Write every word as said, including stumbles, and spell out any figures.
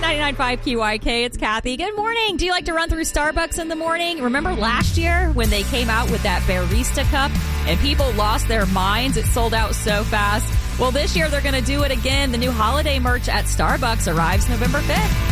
ninety-nine point five Q Y K, it's Kathy. Good morning. Do you like to run through Starbucks in the morning? Remember last year when they came out with that Barista Cup and people lost their minds? It sold out so fast. Well, this year they're going to do it again. The new holiday merch at Starbucks arrives November fifth.